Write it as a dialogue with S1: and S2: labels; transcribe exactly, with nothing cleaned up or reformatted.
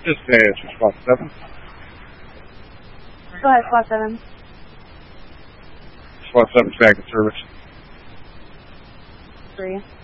S1: This is answer spot seven.
S2: Go ahead, spot seven.
S1: Spot seven, second service.
S2: Three.